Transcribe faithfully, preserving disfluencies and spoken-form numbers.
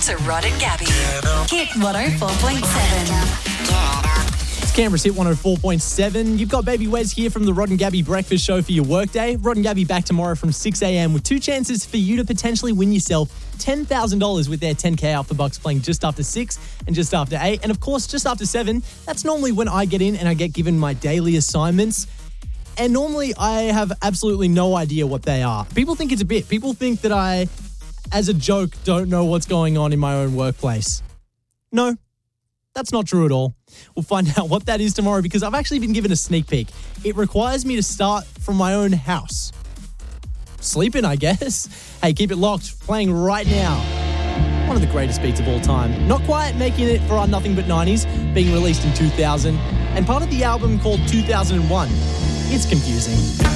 to Rod and Gabby. Hit one oh four point seven. It's Canberra's Hit one oh four point seven. You've got Baby Wes here from the Rod and Gabby Breakfast Show for your workday. Rod and Gabby back tomorrow from six a.m. with two chances for you to potentially win yourself ten thousand dollars with their ten K Out for Bucks playing just after six and just after eight. And of course, just after seven, that's normally when I get in and I get given my daily assignments. And normally I have absolutely no idea what they are. People think it's a bit. People think that I, as a joke, don't know what's going on in my own workplace. No, that's not true at all. We'll find out what that is tomorrow because I've actually been given a sneak peek. It requires me to start from my own house. Sleeping, I guess. Hey, keep it locked. Playing right now. One of the greatest beats of all time. Not quite making it for our Nothing But nineties, being released in two thousand, and part of the album called two thousand one. It's confusing.